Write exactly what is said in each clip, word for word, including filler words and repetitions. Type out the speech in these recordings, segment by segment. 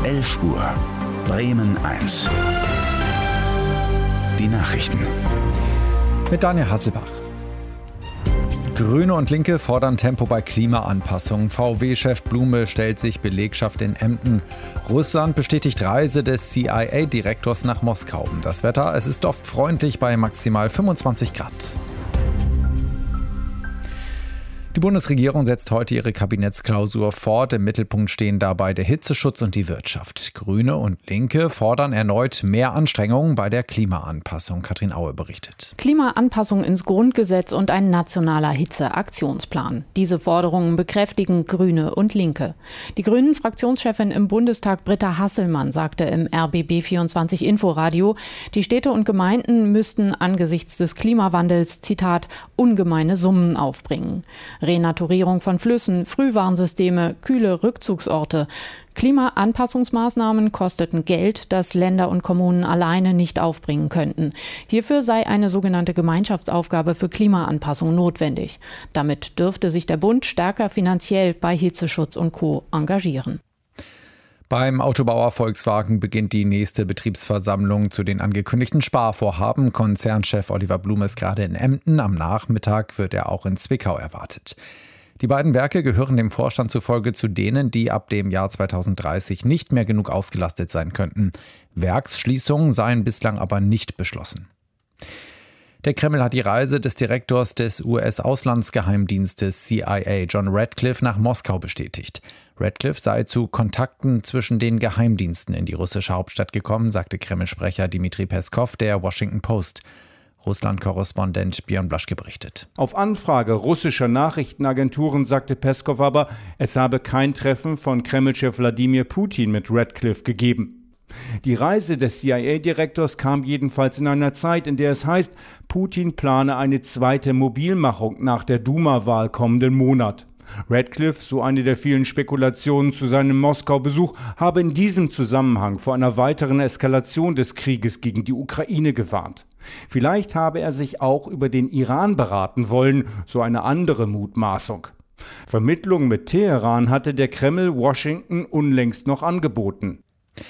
elf Uhr. Bremen eins. Die Nachrichten. Mit Daniel Hasselbach. Grüne und Linke fordern Tempo bei Klimaanpassung. V W-Chef Blume stellt sich Belegschaft in Emden. Russland bestätigt Reise des C I A-Direktors nach Moskau. Das Wetter, es ist oft freundlich bei maximal fünfundzwanzig Grad. Die Bundesregierung setzt heute ihre Kabinettsklausur fort. Im Mittelpunkt stehen dabei der Hitzeschutz und die Wirtschaft. Grüne und Linke fordern erneut mehr Anstrengungen bei der Klimaanpassung. Katrin Aue berichtet. Klimaanpassung ins Grundgesetz und ein nationaler Hitzeaktionsplan. Diese Forderungen bekräftigen Grüne und Linke. Die Grünen-Fraktionschefin im Bundestag Britta Hasselmann sagte im R B B vierundzwanzig Inforadio, die Städte und Gemeinden müssten angesichts des Klimawandels, Zitat, ungemeine Summen aufbringen. Renaturierung von Flüssen, Frühwarnsysteme, kühle Rückzugsorte. Klimaanpassungsmaßnahmen kosteten Geld, das Länder und Kommunen alleine nicht aufbringen könnten. Hierfür sei eine sogenannte Gemeinschaftsaufgabe für Klimaanpassung notwendig. Damit dürfte sich der Bund stärker finanziell bei Hitzeschutz und Co. engagieren. Beim Autobauer Volkswagen beginnt die nächste Betriebsversammlung zu den angekündigten Sparvorhaben. Konzernchef Oliver Blume ist gerade in Emden. Am Nachmittag wird er auch in Zwickau erwartet. Die beiden Werke gehören dem Vorstand zufolge zu denen, die ab dem Jahr zweitausenddreißig nicht mehr genug ausgelastet sein könnten. Werksschließungen seien bislang aber nicht beschlossen. Der Kreml hat die Reise des Direktors des U S-Auslandsgeheimdienstes C I A, John Ratcliffe, nach Moskau bestätigt. Ratcliffe sei zu Kontakten zwischen den Geheimdiensten in die russische Hauptstadt gekommen, sagte Kreml-Sprecher Dmitri Peskov der Washington Post. Russland-Korrespondent Björn Blaschke berichtet. Auf Anfrage russischer Nachrichtenagenturen sagte Peskov aber, es habe kein Treffen von Kreml-Chef Wladimir Putin mit Ratcliffe gegeben. Die Reise des C I A-Direktors kam jedenfalls in einer Zeit, in der es heißt, Putin plane eine zweite Mobilmachung nach der Duma-Wahl kommenden Monat. Ratcliffe, so eine der vielen Spekulationen zu seinem Moskau-Besuch, habe in diesem Zusammenhang vor einer weiteren Eskalation des Krieges gegen die Ukraine gewarnt. Vielleicht habe er sich auch über den Iran beraten wollen, so eine andere Mutmaßung. Vermittlung mit Teheran hatte der Kreml Washington unlängst noch angeboten.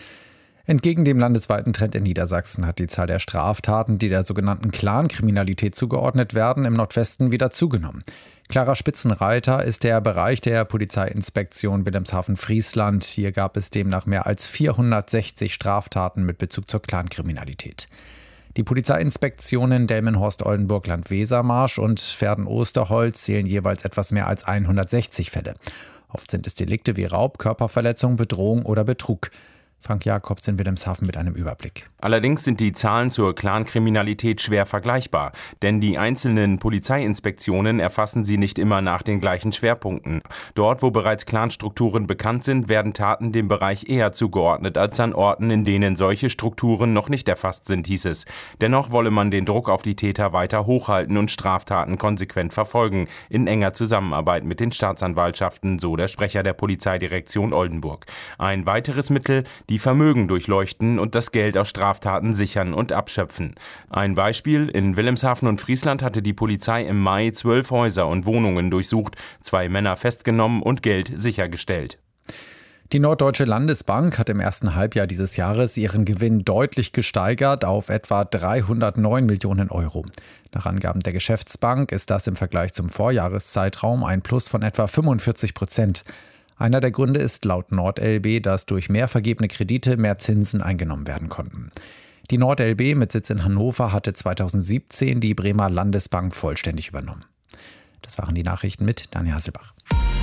Entgegen dem landesweiten Trend in Niedersachsen hat die Zahl der Straftaten, die der sogenannten Clankriminalität zugeordnet werden, im Nordwesten wieder zugenommen. Klarer Spitzenreiter ist der Bereich der Polizeiinspektion Wilhelmshaven-Friesland. Hier gab es demnach mehr als vierhundertsechzig Straftaten mit Bezug zur Clankriminalität. Die Polizeiinspektionen Delmenhorst-Oldenburg, Land-Wesermarsch und Verden-Osterholz zählen jeweils etwas mehr als hundertsechzig Fälle. Oft sind es Delikte wie Raub, Körperverletzung, Bedrohung oder Betrug. Frank Jakobs in Wilhelmshaven mit einem Überblick. Allerdings sind die Zahlen zur Clankriminalität schwer vergleichbar, denn die einzelnen Polizeiinspektionen erfassen sie nicht immer nach den gleichen Schwerpunkten. Dort, wo bereits Clanstrukturen bekannt sind, werden Taten dem Bereich eher zugeordnet als an Orten, in denen solche Strukturen noch nicht erfasst sind, hieß es. Dennoch wolle man den Druck auf die Täter weiter hochhalten und Straftaten konsequent verfolgen, in enger Zusammenarbeit mit den Staatsanwaltschaften, so der Sprecher der Polizeidirektion Oldenburg. Ein weiteres Mittel, die Vermögen durchleuchten und das Geld aus Straftaten sichern und abschöpfen. Ein Beispiel: In Wilhelmshaven und Friesland hatte die Polizei im Mai zwölf Häuser und Wohnungen durchsucht, zwei Männer festgenommen und Geld sichergestellt. Die Norddeutsche Landesbank hat im ersten Halbjahr dieses Jahres ihren Gewinn deutlich gesteigert auf etwa dreihundertneun Millionen Euro. Nach Angaben der Geschäftsbank ist das im Vergleich zum Vorjahreszeitraum ein Plus von etwa fünfundvierzig Prozent. Einer der Gründe ist laut NordLB, dass durch mehr vergebene Kredite mehr Zinsen eingenommen werden konnten. Die NordLB mit Sitz in Hannover hatte zweitausendsiebzehn die Bremer Landesbank vollständig übernommen. Das waren die Nachrichten mit Daniel Hasselbach.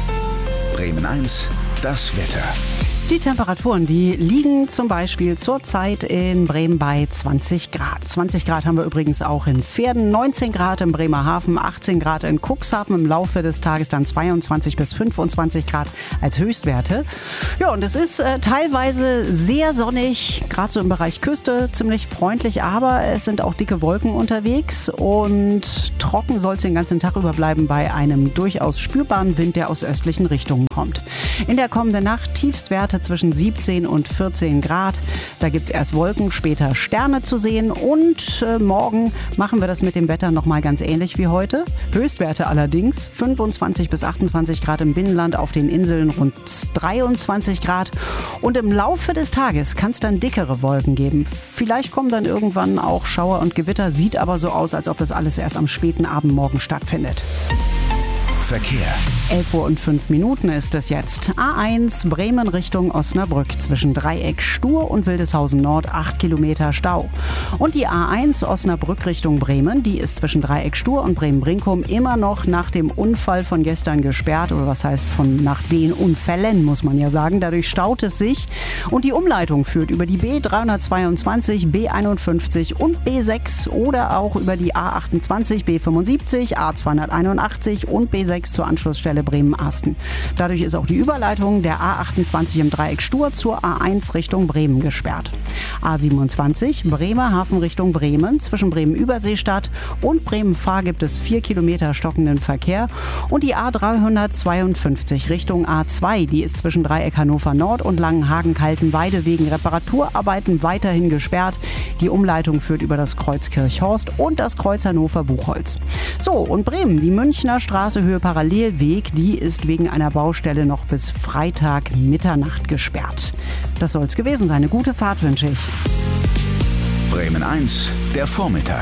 Bremen eins, das Wetter. Die Temperaturen, die liegen zum Beispiel zurzeit in Bremen bei zwanzig Grad. zwanzig Grad haben wir übrigens auch in Verden, neunzehn Grad in Bremerhaven, achtzehn Grad in Cuxhaven, im Laufe des Tages dann zweiundzwanzig bis fünfundzwanzig Grad als Höchstwerte. Ja, und es ist äh, teilweise sehr sonnig, gerade so im Bereich Küste, ziemlich freundlich, aber es sind auch dicke Wolken unterwegs und trocken soll es den ganzen Tag über bleiben bei einem durchaus spürbaren Wind, der aus östlichen Richtungen kommt. In der kommenden Nacht Tiefstwerte Werte zwischen siebzehn und vierzehn Grad. Da gibt es erst Wolken, später Sterne zu sehen. Und äh, morgen machen wir das mit dem Wetter nochmal ganz ähnlich wie heute. Höchstwerte allerdings fünfundzwanzig bis achtundzwanzig Grad im Binnenland, auf den Inseln rund dreiundzwanzig Grad. Und im Laufe des Tages kann es dann dickere Wolken geben. Vielleicht kommen dann irgendwann auch Schauer und Gewitter. Sieht aber so aus, als ob das alles erst am späten Abend morgen stattfindet. Verkehr. elf Uhr und fünf Minuten ist es jetzt. A eins Bremen Richtung Osnabrück. Zwischen Dreieck Stur und Wildeshausen Nord acht Kilometer Stau. Und die A eins Osnabrück Richtung Bremen, die ist zwischen Dreieck Stur und Bremen-Brinkum immer noch nach dem Unfall von gestern gesperrt. Oder was heißt von nach den Unfällen, muss man ja sagen. Dadurch staut es sich. Und die Umleitung führt über die B dreihundertzweiundzwanzig, B einundfünfzig und B sechs oder auch über die A achtundzwanzig, B fünfundsiebzig, A zweihunderteinundachtzig und B sechs zur Anschlussstelle Bremen-Asten. Dadurch ist auch die Überleitung der A achtundzwanzig im Dreieck Stur zur A eins Richtung Bremen gesperrt. A siebenundzwanzig Bremerhaven Richtung Bremen. Zwischen Bremen-Überseestadt und Bremen-Fahr gibt es vier Kilometer stockenden Verkehr. Und die A dreihundertzweiundfünfzig Richtung A zwei, die ist zwischen Dreieck Hannover Nord und Langenhagen-Kaltenweide wegen Reparaturarbeiten weiterhin gesperrt. Die Umleitung führt über das Kreuz Kirchhorst und das Kreuz Hannover-Buchholz. So, und Bremen, die Münchner Straße Höhe Parallelweg, die ist wegen einer Baustelle noch bis Freitag Mitternacht gesperrt. Das soll's gewesen sein. Eine gute Fahrt wünsche ich. Bremen eins, der Vormittag.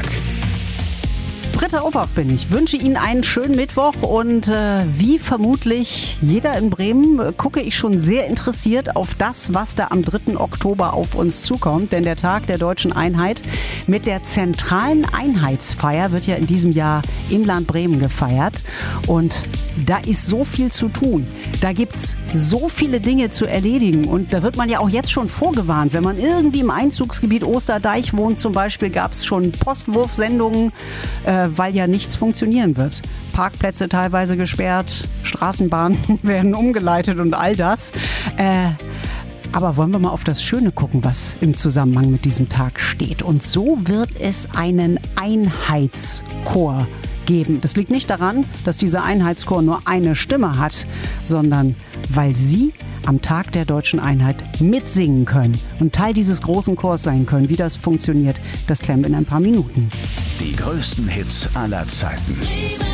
Britta Ophoff bin ich. Wünsche Ihnen einen schönen Mittwoch und äh, wie vermutlich jeder in Bremen äh, gucke ich schon sehr interessiert auf das, was da am dritten Oktober auf uns zukommt. Denn der Tag der deutschen Einheit mit der zentralen Einheitsfeier wird ja in diesem Jahr im Land Bremen gefeiert. Und da ist so viel zu tun. Da gibt's so viele Dinge zu erledigen. Und da wird man ja auch jetzt schon vorgewarnt. Wenn man irgendwie im Einzugsgebiet Osterdeich wohnt zum Beispiel, gab es schon Postwurfsendungen, äh, weil ja nichts funktionieren wird. Parkplätze teilweise gesperrt, Straßenbahnen werden umgeleitet und all das. Äh, aber wollen wir mal auf das Schöne gucken, was im Zusammenhang mit diesem Tag steht. Und so wird es einen Einheitschor geben. Das liegt nicht daran, dass dieser Einheitschor nur eine Stimme hat, sondern weil sie am Tag der deutschen Einheit mitsingen können und Teil dieses großen Chors sein können. Wie das funktioniert, das klären wir in ein paar Minuten. Die größten Hits aller Zeiten.